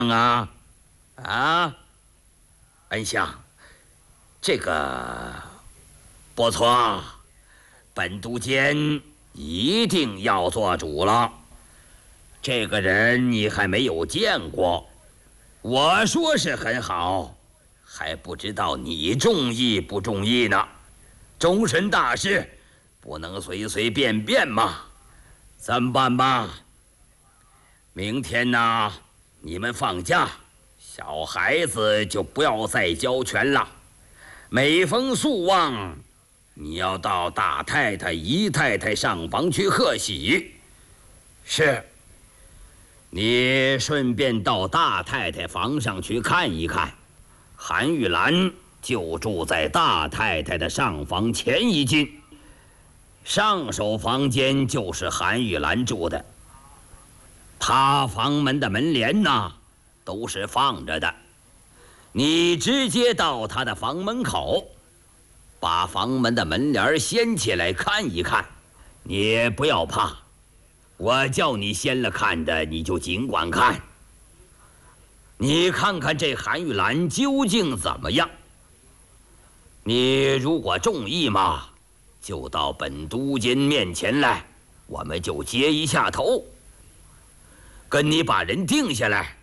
啊？啊，恩相，这个不错，本都监一定要做主了。这个人你还没有见过，我说是很好，还不知道你中意不中意呢。终身大事，不能随随便便嘛。这么办吧，明天呢，你们放假，小孩子就不要再交权了。每逢宿望，你要到大太太、姨太太上房去贺喜。是。你顺便到大太太房上去看一看，韩玉兰就住在大太太的上房前一进，上首房间就是韩玉兰住的。她房门的门帘呢，都是放着的，你直接到她的房门口，把房门的门帘掀起来看一看，你也不要怕。我叫你掀了看的，你就尽管看。你看看这韩玉兰究竟怎么样？你如果中意嘛，就到本都监面前来，我们就接一下头，跟你把人定下来。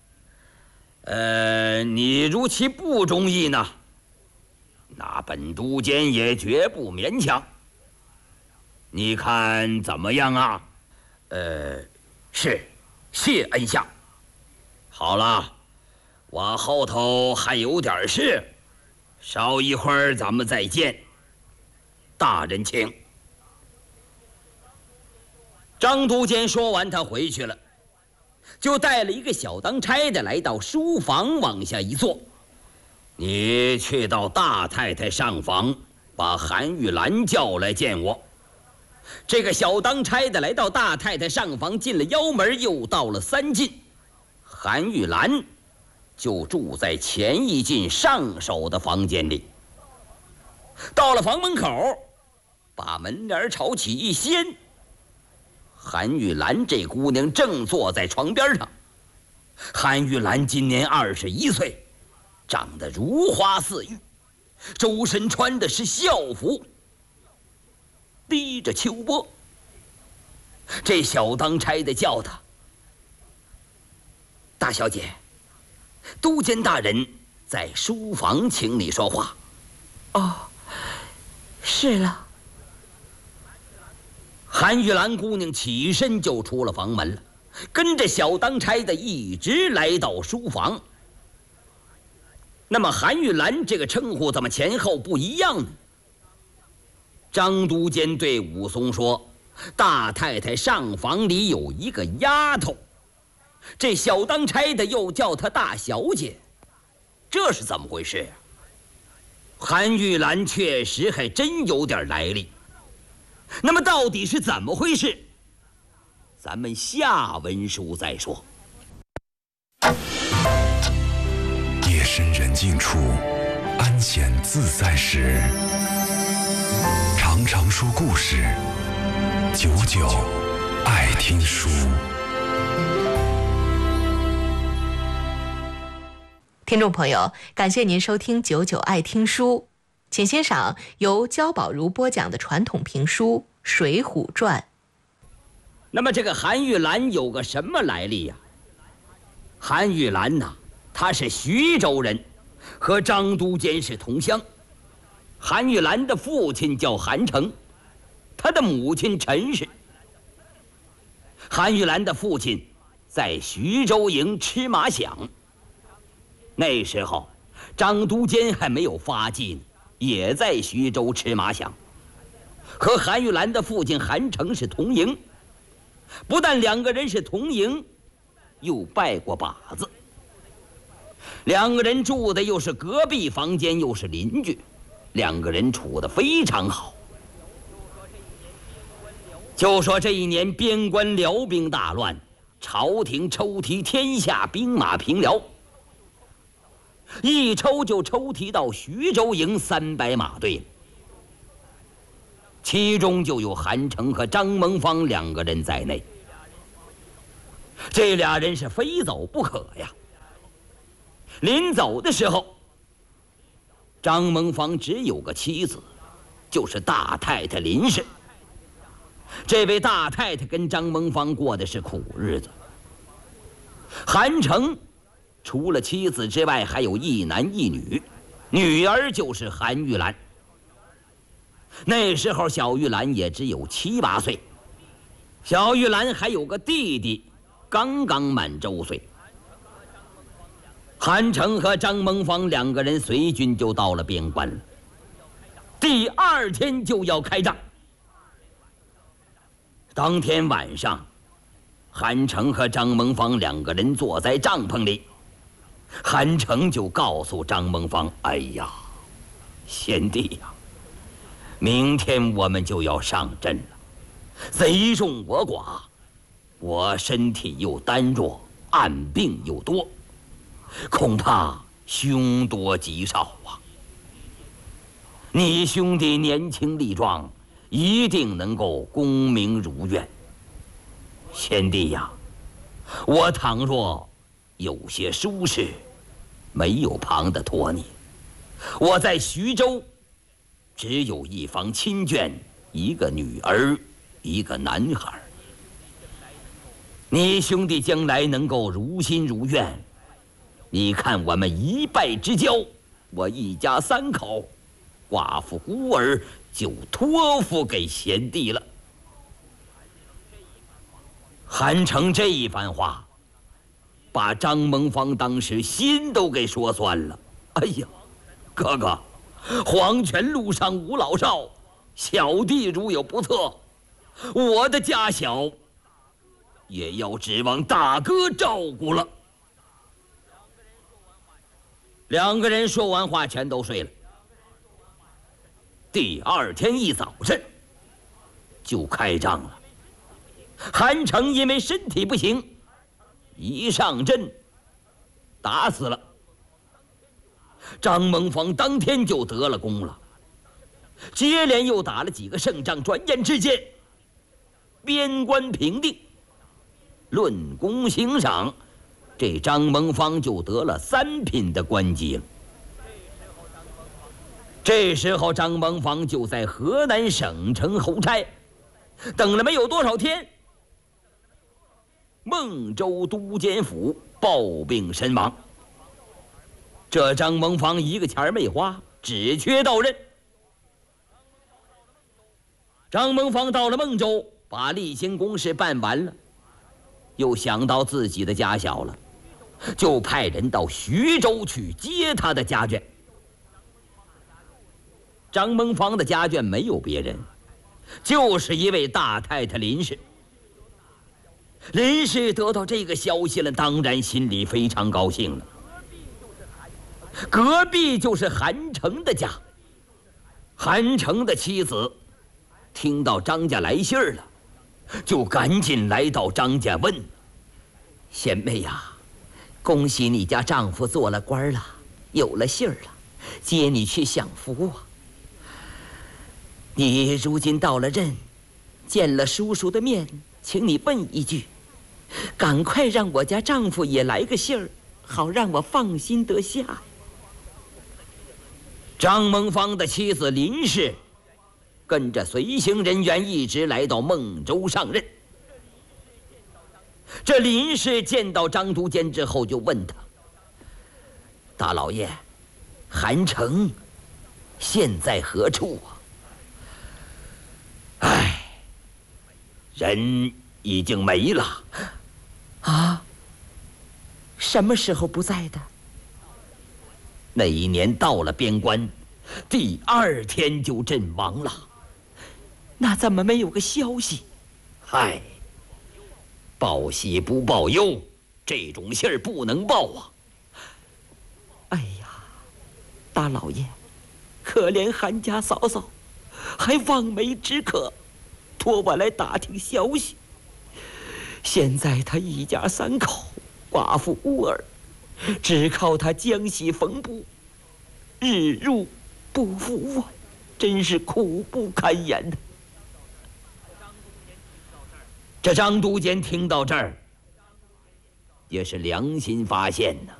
你如其不中意呢，那本都监也绝不勉强。你看怎么样啊？是，谢恩相。好了，我后头还有点事，稍一会儿咱们再见。大人请。张都监说完，他回去了，就带了一个小当差的来到书房，往下一坐。你去到大太太上房，把韩玉兰叫来见我。这个小当差的来到大太太上房，进了腰门，又到了三进，韩玉兰就住在前一进上首的房间里。到了房门口，把门帘朝起一掀，韩玉兰这姑娘正坐在床边上。韩玉兰今年21岁，长得如花似玉，周身穿的是校服，低着秋波。这小当差的叫他：“大小姐，都监大人在书房请你说话。” 哦，是了。 韩玉兰姑娘起身就出了房门了，跟着小当差的一直来到书房。那么韩玉兰这个称呼怎么前后不一样呢？张都监对武松说：“大太太上房里有一个丫头，这小当差的又叫她大小姐，这是怎么回事啊？”韩玉兰确实还真有点来历。那么到底是怎么回事？咱们下文书再说。 夜深人静处，安闲自在时，常常说故事，久久爱听书。 听众朋友，感谢您收听久久爱听书，请欣赏由焦宝如播讲的传统评书《水浒传》。 那么这个韩玉兰有个什么来历呀？韩玉兰呐，她是徐州人，和张都监是同乡。韩玉兰的父亲叫韩成，她的母亲陈氏。韩玉兰的父亲在徐州营吃马饷，那时候张都监还没有发迹呢，也在徐州吃马饷，和韩玉兰的父亲韩成是同营。不但两个人是同营，又拜过把子。两个人住的又是隔壁房间，又是邻居，两个人处得非常好。就说这一年边关辽兵大乱，朝廷抽提天下兵马平辽，一抽就抽提到徐州营300马队，其中就有韩成和张蒙方两个人在内。这俩人是非走不可呀。 临走的时候，张蒙方只有个妻子，就是大太太林氏。这位大太太跟张蒙方过的是苦日子。韩城除了妻子之外，还有一男一女，女儿就是韩玉兰。那时候小玉兰也只有7、8岁，小玉兰还有个弟弟，刚刚满周岁。韩城和张蒙方2个人随军就到了边关了。第2天就要开仗。当天晚上，韩城和张蒙方2个人坐在帐篷里，韩城就告诉张蒙方：“哎呀，贤弟呀，明天我们就要上阵了，贼众我寡，我身体又单弱，暗病又多，恐怕凶多吉少啊。你兄弟年轻力壮，一定能够功名如愿。贤弟呀，我倘若有些疏事，没有旁的托你。我在徐州只有一房亲眷，一个女儿，一个男孩。你兄弟将来能够如心如愿，你看我们一拜之交，我一家3口，寡妇孤儿就托付给贤弟了。”韩城这一番话，把张蒙方当时心都给说酸了。哎呀，哥哥，黄泉路上无老少，小弟如有不测，我的家小也要指望大哥照顾了。2个人说完话，全都睡了。第2天一早晨就开仗了。韩城因为身体不行，一上阵打死了。张蒙方当天就得了功了，接连又打了几个胜仗，转眼之间边关平定。论功行赏，这张蒙方就得了3品的官级了。这时候张蒙方就在河南省城候差，等了没有多少天，孟州都监府暴病身亡。这张蒙方一个钱儿没花，只缺到任。张蒙方到了孟州，把例行公事办完了，又想到自己的家小了，就派人到徐州去接他的家眷。张蒙方的家眷没有别人，就是一位大太太林氏。林氏得到这个消息了，当然心里非常高兴了。隔壁就是韩城的家，韩城的妻子听到张家来信儿了，就赶紧来到张家问：“贤妹呀，恭喜你家丈夫做了官了，有了信儿了，接你去享福啊。你如今到了任，见了叔叔的面，请你问一句，赶快让我家丈夫也来个信儿，好让我放心得下。”张蒙方的妻子林氏跟着随行人员一直来到孟州上任。这林氏见到张都监之后，就问他：“大老爷，韩城现在何处啊？”“唉，人已经没了。”“啊？什么时候不在的？”“那一年到了边关，第2天就阵亡了。”“那怎么没有个消息？”“嗨，报喜不报忧，这种信儿不能报啊。”“哎呀，大老爷，可怜韩家嫂嫂，还望梅止渴，托我来打听消息。现在他一家3口，寡妇孤儿，只靠他浆洗缝补，日入不敷啊，真是苦不堪言呐。”这张都监听到这儿，也是良心发现呐。